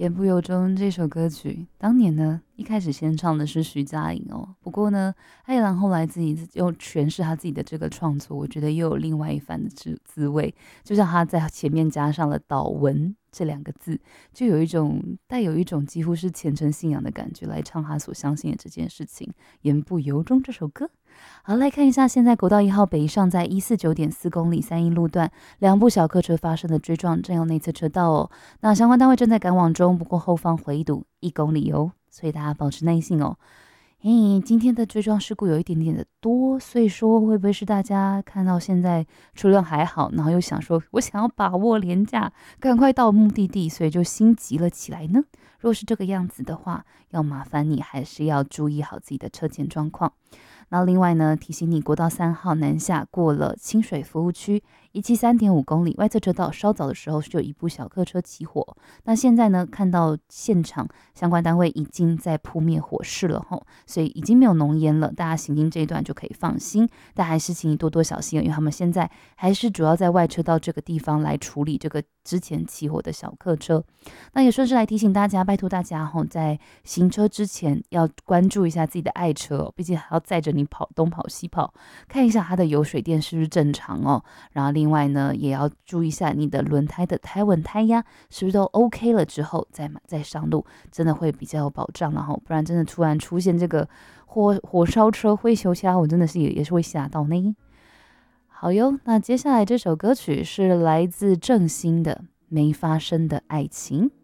言不由衷这首歌曲，当年呢，一开始先唱的是徐佳莹哦，不过呢，艾怡良后来自己又诠释他自己的这个创作，我觉得又有另外一番的滋味。就像他在前面加上了祷文这两个字，就带有一种几乎是虔诚信仰的感觉来唱他所相信的这件事情。言不由衷这首歌。好，来看一下现在国道1号北上在149.4公里3一路段，两部小客车发生的追撞，正有内侧车道哦。那相关单位正在赶往中，不过后方回堵1公里哦，所以大家保持耐性哦。今天的追撞事故有一点点的多，所以说会不会是大家看到现在车辆还好，然后又想说我想要把握廉价，赶快到目的地，所以就心急了起来呢？若是这个样子的话，要麻烦你还是要注意好自己的车前状况。那另外呢，提醒你，国道3号南下过了清水服务区173.5公里，外侧车道稍早的时候就有一部小客车起火。那现在呢，看到现场相关单位已经在扑灭火势了吼，所以已经没有浓烟了，大家行经这一段就可以放心。但还是请你多多小心，因为他们现在还是主要在外车道这个地方来处理这个之前起火的小客车。那也顺势来提醒大家，拜托大家吼，在行车之前要关注一下自己的爱车哦，毕竟还要载着你跑东跑西跑，看一下它的油水电是不是正常哦。然后另外呢，也要注意一下你的轮胎的胎稳胎压是不是都 OK 了之后再上路，真的会比较有保障了哈。不然真的突然出现这个火烧车、灰球掐，我真的是也是会吓到呢。好哟，那接下来这首歌曲是来自郑兴的《没发生的爱情》。